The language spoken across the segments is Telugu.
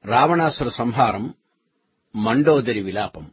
రావణాసుర సంహారం, మండోదరి విలాపం.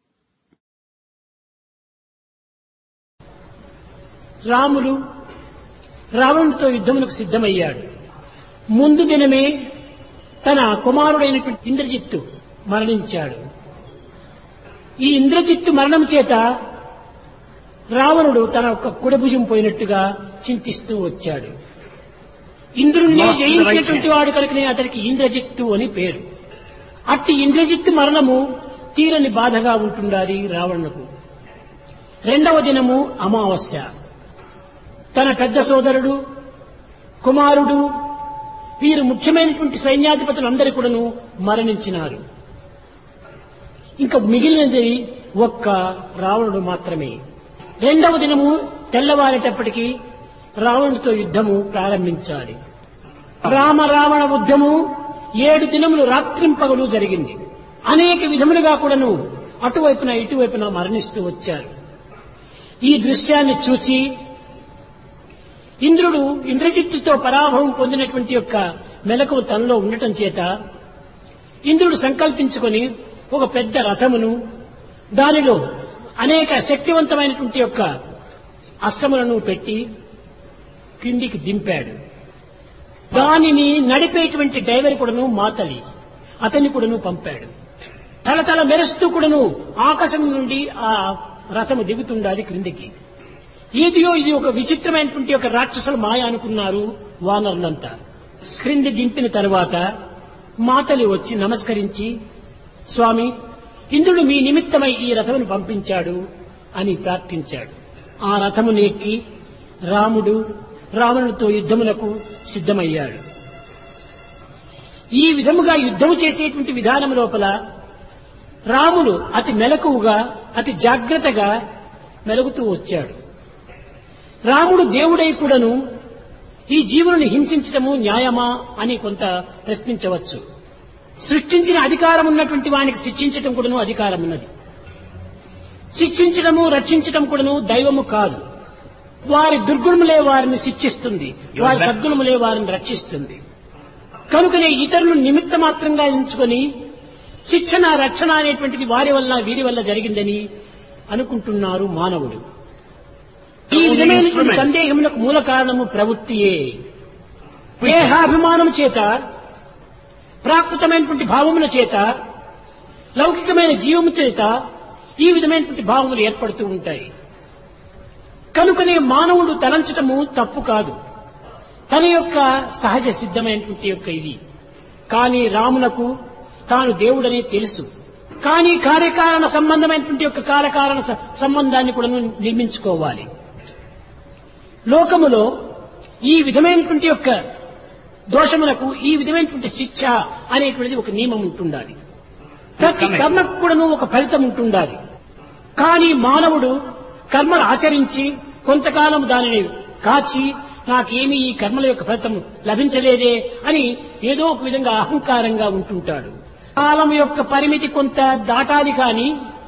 రాముడు రావణుడితో యుద్ధమునకు సిద్ధమయ్యాడు. ముందు దినమే తన కుమారుడైనటువంటి ఇంద్రజిత్తు మరణించాడు. ఈ ఇంద్రజిత్తు మరణం చేత రావణుడు తన యొక్క కుడభుజం పోయినట్టుగా చింతిస్తూ వచ్చాడు. ఇంద్రుణ్ణి జయించినటువంటి వాడు కనుకనే అతనికి ఇంద్రజిత్తు అని పేరు. అట్టి ఇంద్రజిత్తు మరణము తీరని బాధగా ఉంటుండాలి రావణుకు. రెండవ దినము అమావాస్య. తన పెద్ద సోదరుడు, కుమారుడు, వీరు ముఖ్యమైనటువంటి సైన్యాధిపతులందరూ కూడాను మరణించినారు. ఇంకా మిగిలినది ఒక్క రావణుడు మాత్రమే. రెండవ దినము తెల్లవారేటప్పటికీ రావణుడితో యుద్ధము ప్రారంభించాలి. రామ రావణ యుద్ధము 7 దినములు రాత్రింపగలు జరిగింది. అనేక విధములుగా కూడాను అటువైపున ఇటువైపున మరణిస్తూ వచ్చారు. ఈ దృశ్యాన్ని చూచి ఇంద్రుడు ఇంద్రజిత్తుతో పరాభవం పొందినటువంటి యొక్క మెలకువ తనలో ఉండటం చేత ఇంద్రుడు సంకల్పించుకొని ఒక పెద్ద రథమును, దానిలో అనేక శక్తివంతమైనటువంటి యొక్క అస్త్రములను పెట్టి కిందికి దింపాడు. దానిని నడిపేటువంటి డ్రైవర్ కూడాను మాతలి, అతన్ని కూడాను పంపాడు. తలతల మెరుస్తూ కూడాను ఆకాశం నుండి ఆ రథము దిగుతుండాలి క్రిందికి. ఇది ఒక విచిత్రమైనటువంటి ఒక రాక్షసుల మాయ అనుకున్నారు వానరులంతా. క్రింది దింపిన తరువాత మాతలి వచ్చి నమస్కరించి, స్వామి, ఇంద్రుడు మీ నిమిత్తమై ఈ రథమును పంపించాడు అని ప్రార్థించాడు. ఆ రథమును ఎక్కి రాముడు రావణుడితో యుద్ధములకు సిద్ధమయ్యాడు. ఈ విధముగా యుద్ధము చేసేటువంటి విధానం లోపల రాముడు అతి మెలకువగా, అతి జాగ్రత్తగా మెలుగుతూ వచ్చాడు. రాముడు దేవుడై కూడాను ఈ జీవులను హింసించటము న్యాయమా అని కొంత ప్రశ్నించవచ్చు. సృష్టించిన అధికారం ఉన్నటువంటి వానికి శిక్షించటం కూడాను అధికారం ఉన్నది. శిక్షించడము, రక్షించటం కూడాను దైవము కాదు. వారి దుర్గుణములే వారిని శిక్షిస్తుంది, వారి సద్గుణములే వారిని రక్షిస్తుంది. కనుకనే ఇతరులను నిమిత్త మాత్రంగా ఎంచుకొని శిక్షణ, రక్షణ అనేటువంటిది వారి వల్ల వీరి వల్ల జరిగిందని అనుకుంటున్నారు మానవుడు. ఈ విధమైనటువంటి సందేహములకు మూల కారణము ప్రవృత్తియే. దేహాభిమానం చేత, ప్రాకృతమైనటువంటి భావముల చేత, లౌకికమైన జీవము చేత ఈ విధమైనటువంటి భావములు ఏర్పడుతూ ఉంటాయి. కనుకనే మానవుడు తలంచటము తప్పు కాదు, తన యొక్క సహజ సిద్ధమైనటువంటి యొక్క ఇది. కానీ రామునకు తాను దేవుడని తెలుసు. కానీ కార్యకారణ సంబంధమైనటువంటి యొక్క కాలకారణ సంబంధాన్ని కూడా నిర్మించుకోవాలి. లోకములో ఈ విధమైనటువంటి యొక్క దోషములకు ఈ విధమైనటువంటి శిక్ష అనేటువంటిది ఒక నియమం ఉంటుండాలి. ప్రతి కర్మకు కూడాను ఒక ఫలితం ఉంటుండాలి. కానీ మానవుడు కర్మలు ఆచరించి కొంతకాలం దానిని కాచి నాకేమీ ఈ కర్మల యొక్క ఫలితం లభించలేదే అని ఏదో ఒక విధంగా అహంకారంగా ఉంటుంటాడు. కాలం యొక్క పరిమితి కొంత దాటాలి, కానీ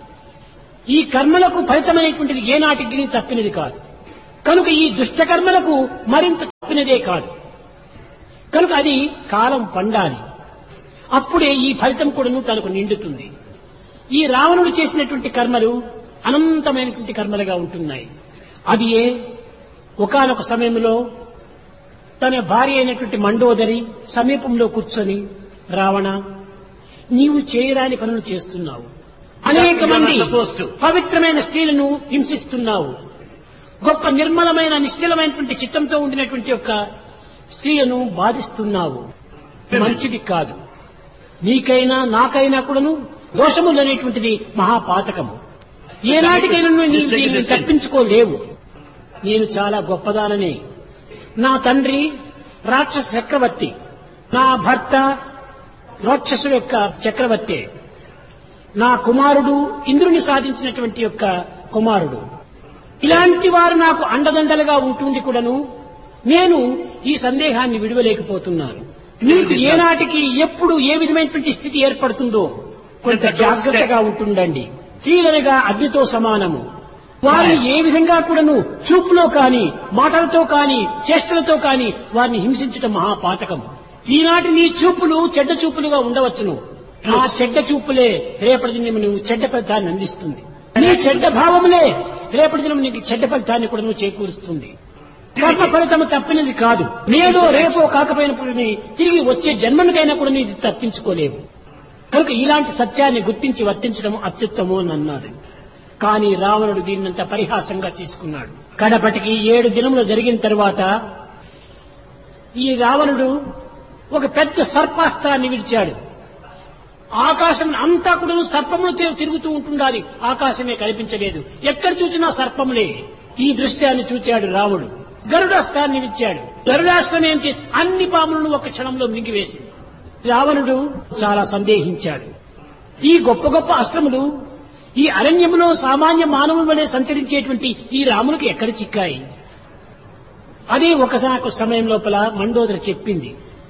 ఈ కర్మలకు ఫలితమైనటువంటిది ఏనాటికి తప్పినది కాదు. కనుక ఈ దుష్టకర్మలకు మరింత తప్పినదే కాదు. కనుక అది కాలం పండాలి, అప్పుడే ఈ ఫలితం కూడాను తనకు నిండుతుంది. ఈ రావణుడు చేసినటువంటి కర్మలు అనంతమైనటువంటి కర్మలుగా ఉంటున్నాయి. అది ఒకానొక సమయంలో తన భార్య అయినటువంటి మండోదరి సమీపంలో కూర్చొని, రావణ, నీవు చేయరాని పనులు చేస్తున్నావు, అనేక మంది పవిత్రమైన స్త్రీలను హింసిస్తున్నావు, గొప్ప నిర్మలమైన నిశ్చలమైనటువంటి చిత్తంతో ఉండినటువంటి యొక్క స్త్రీలను బాధిస్తున్నావు, మంచిది కాదు. నీకైనా నాకైనా కూడాను దోషములు అనేటువంటిది మహాపాతకము. ఏనాటికైనా నీవు తప్పించుకోలేవు. నేను చాలా గొప్పదానని. నా తండ్రి రాక్షస చక్రవర్తి, నా భర్త రాక్షసు యొక్క చక్రవర్తి, నా కుమారుడు ఇంద్రుని సాధించినటువంటి యొక్క కుమారుడు. ఇలాంటి వారు నాకు అండదండలుగా ఉంటుండి కూడాను నేను ఈ సందేహాన్ని విడవలేకపోతున్నాను. మీకు ఏనాటికి ఎప్పుడు ఏ విధమైనటువంటి స్థితి ఏర్పడుతుందో కొంత జాగ్రత్తగా ఉంటుండండి. స్త్రీలనగా అగ్నితో సమానము. వారిని ఏ విధంగా కూడాను చూపులో కాని, మాటలతో కాని, చేష్టలతో కాని వారిని హింసించటం మహాపాతకము. ఈనాటి నీ చూపులు చెడ్డ చూపులుగా ఉండవచ్చును. ఆ చెడ్డ చూపులే రేపటి దినం నువ్వు చెడ్డ ఫలితాన్ని అందిస్తుంది. నీ చెడ్డ భావములే రేపటి దినం నీకు చెడ్డ ఫలితాన్ని కూడా నువ్వు చేకూరుస్తుంది. కర్మ ఫలితము తప్పినది కాదు. నేడో రేపో కాకపోయినప్పుడు తిరిగి వచ్చే జన్మనికైనా కూడా నీది తప్పించుకోలేవు. కనుక ఇలాంటి సత్యాన్ని గుర్తించి వర్తించడం అత్యుత్తమం అని అన్నాడు. కానీ రావణుడు దీన్నంత పరిహాసంగా తీసుకున్నాడు. కడపటికి 7 దినములు జరిగిన తర్వాత ఈ రావణుడు ఒక పెద్ద సర్పాస్త్రాన్ని విడిచాడు. ఆకాశం అంతా కూడా సర్పములు తిరుగుతూ ఉంటుండాలి, ఆకాశమే కనిపించలేదు. ఎక్కడ చూసినా సర్పములే. ఈ దృశ్యాన్ని చూచాడు రాముడు. గరుడాస్త్రాన్ని విచ్చాడు. గరుడాస్త్రం ఏం చేసి అన్ని పాములను ఒక క్షణంలో మింగివేసింది. రావణుడు చాలా సందేహించాడు. ఈ గొప్ప గొప్ప అస్త్రములు ఈ అరణ్యములో సామాన్య మానవుల వలె సంచరించేటువంటి ఈ రామునికి ఎక్కడ చిక్కాయి? అదే ఒకసారి సమయం లోపల మండోదరి చెప్పింది,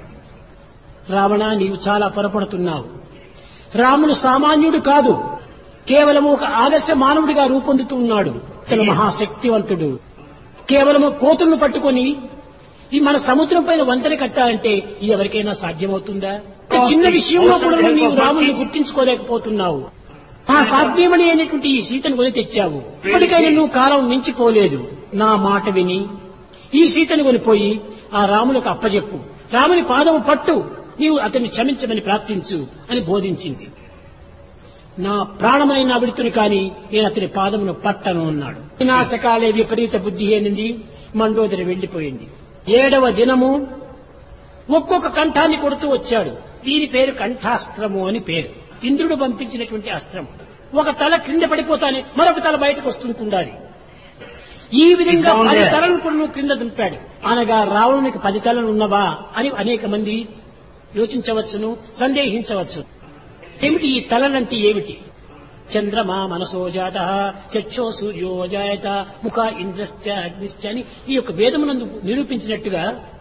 రావణ, నీవు చాలా పొరపడుతున్నావు. రాముడు సామాన్యుడు కాదు, కేవలం ఒక ఆదర్శ మానవుడిగా రూపొందుతూ ఉన్నాడు. తన మహాశక్తివంతుడు. కేవలము కోతులను పట్టుకొని ఈ మన సముద్రం పైన వంతెన కట్టాలంటే ఇది ఎవరికైనా సాధ్యమవుతుందా? చిన్న విషయంలో కూడా నీవు రాముడిని గుర్తించుకోలేకపోతున్నావు. ఆ సాధ్యమని అయినటువంటి ఈ సీతను కొని తెచ్చావు. ఇప్పటికైనా నువ్వు కాలం మించిపోలేదు. నా మాట విని ఈ సీతను కొనిపోయి ఆ రాములకు అప్పజెప్పు. రాముని పాదము పట్టు, నీవు అతన్ని క్షమించమని ప్రార్థించు అని బోధించింది. నా ప్రాణమైన విడుతుని కాని నేను అతని పాదమును పట్టను అన్నాడు. వినాశకాలే విపరీత బుద్ధి అనింది. మండోదరి వెళ్లిపోయింది. 7వ దినము ఒక్కొక్క కంఠాన్ని కొడుతూ వచ్చాడు. దీని పేరు కంఠాస్త్రము అని పేరు. ఇంద్రుడు పంపించినటువంటి అస్త్రం. ఒక తల క్రింద పడిపోతానే మరొక తల బయటకు వస్తుంటుండాలి. ఈ విధంగా 10 తలను కూడా క్రింద దింపాడు. అనగా రావణునికి 10 తలలు ఉన్నవా అని అనేక మంది యోచించవచ్చును, సందేహించవచ్చు. ఏమిటి ఈ తలలంటే ఏమిటి? చంద్రమా మనసోజాత, చక్షో సూర్యోజాయత, ముఖ ఇంద్రశ్చ అగ్నిశ్చ అని ఈ యొక్క వేదమునందు నిరూపించినట్టుగా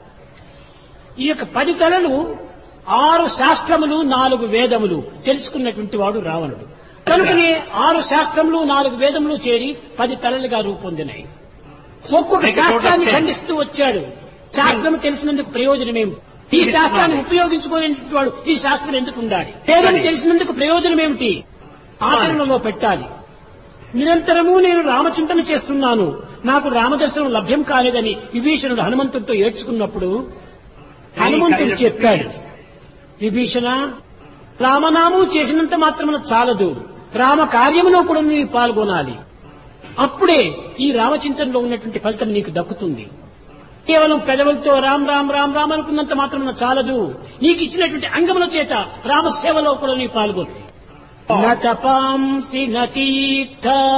ఈ యొక్క 10 తలలు 6 శాస్త్రములు 4 వేదములు తెలుసుకున్నటువంటి వాడు రావణుడు. కనుకనే 6 శాస్త్రములు 4 వేదములు చేరి 10 తలలుగా రూపొందినాయి. ఒక్కొక్క శాస్త్రాన్ని ఖండిస్తూ వచ్చాడు. శాస్త్రం తెలిసినందుకు ప్రయోజనమేమి? ఈ శాస్త్రాన్ని ఉపయోగించుకునేటువంటి వాడు ఈ శాస్త్రం ఎందుకు ఉండాలి? వేదం తెలిసినందుకు ప్రయోజనం ఏమిటి? ఆచరణలో పెట్టాలి. నిరంతరము నేను రామచింతన చేస్తున్నాను, నాకు రామదర్శనం లభ్యం కాలేదని విభీషణుడు హనుమంతుడితో ఏడ్చుకున్నప్పుడు హనుమంతుడు చెప్పాడు, విభీషణ, రామనామం చేసినంత మాత్రమున చాలదు, రామ కార్యములో కూడా నీవు పాల్గొనాలి. అప్పుడే ఈ రామచింతనలో ఉన్నటువంటి ఫలితం నీకు దక్కుతుంది. కేవలం పెదవులతో రామ్ రామ్ రామ్ రామ్ అనుకున్నంత మాత్రమున చాలదు, నీకు ఇచ్చినటువంటి అంగముల చేత రామసేవలో కూడా నీవు పాల్గొను. నతపాంసి నతీర్థ